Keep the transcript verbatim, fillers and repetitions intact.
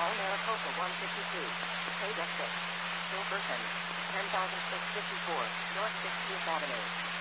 Mall, Mariposa one fifty-two. Page six. Jefferson. ten thousand six hundred fifty-four North sixtieth Avenue.